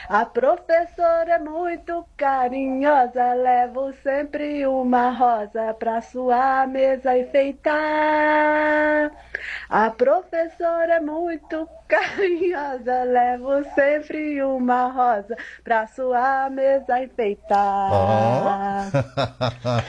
A professora é muito carinhosa, levo sempre uma rosa pra sua mesa enfeitar. A professora é muito carinhosa, levo sempre uma rosa pra sua mesa enfeitar. Ó.